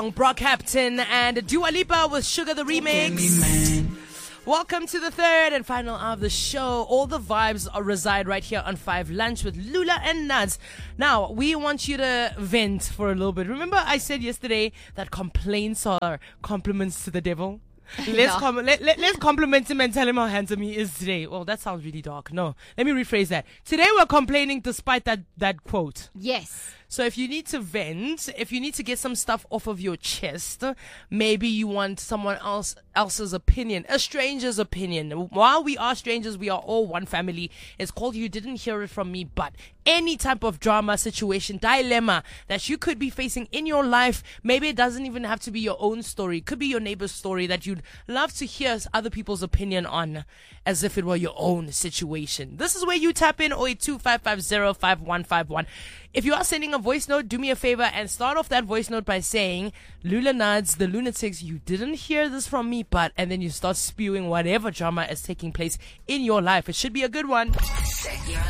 Brockhampton and Dua Lipa with Sugar the Remix. Welcome to the third and final of the show. All the vibes reside right here on 5 Lunch with Lula and Nads. Now, we want you to vent for a little bit. Remember I said yesterday that complaints are compliments to the devil? Let's compliment him and tell him how handsome he is today. Well, that sounds really dark. No, let me rephrase that. Today we're complaining despite that quote. Yes. So if you need to vent, if you need to get some stuff off of your chest, maybe you want someone else's opinion, a stranger's opinion. While we are strangers, we are all one family. It's called You Didn't Hear It From Me, but any type of drama, situation, dilemma that you could be facing in your life, maybe it doesn't even have to be your own story. It could be your neighbor's story that you'd love to hear other people's opinion on as if it were your own situation. This is where you tap in 0825505151. If you are sending a voice note, do me a favor and start off that voice note by saying, Lula Nads, the Lunatics, you didn't hear this from me, but, and then you start spewing whatever drama is taking place in your life. It should be a good one. Set your